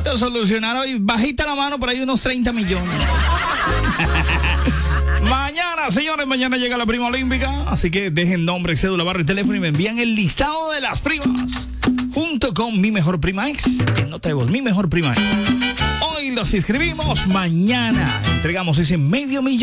necesito solucionar hoy. Bajita la mano, por ahí unos 30 millones. Mañana, señores, mañana llega la prima olímpica. Así que dejen nombre, cédula, barra y teléfono y me envían el listado de las primas. Junto con mi mejor prima ex. En nota de voz, mi mejor prima ex. Hoy los inscribimos. Mañana entregamos ese $500,000.